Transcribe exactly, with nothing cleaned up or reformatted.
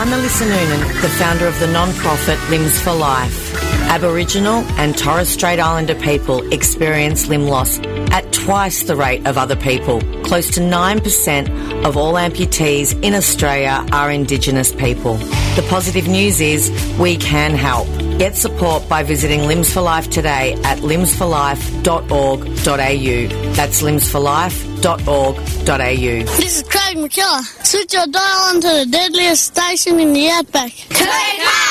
I'm Alyssa Noonan, the founder of the non-profit Limbs for Life. Aboriginal and Torres Strait Islander people experience limb loss at twice the rate of other people. Close to nine percent of all amputees in Australia are Indigenous people. The positive news is we can help. Get support by visiting Limbs for Life today at limbs for life dot org dot a u. That's limbs for life dot org dot a u. This is Craig McKellar. Switch your dial onto the deadliest station in the outback. Craig